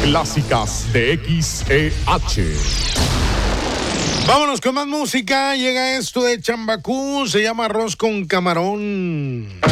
clásicas de XEH. Vámonos con más música. Llega esto de Chambacú. Se llama Arroz con Camarón.